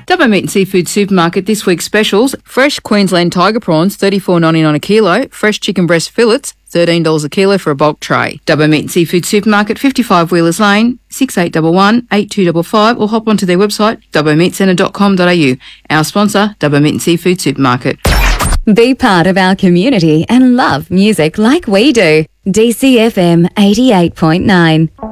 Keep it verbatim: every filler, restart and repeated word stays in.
Dubbo Meat and Seafood Supermarket this week's specials: fresh Queensland tiger prawns, thirty-four ninety-nine a kilo; fresh chicken breast fillets, thirteen dollars a kilo for a bulk tray. Dubbo Meat and Seafood Supermarket, fifty-five Wheelers Lane, six eight one one, eight two five five, or hop onto their website, dubbo meat centre dot com dot a u. Our sponsor, Dubbo Meat and Seafood Supermarket. Be part of our community and love music like we do. D C F M eighty-eight point nine.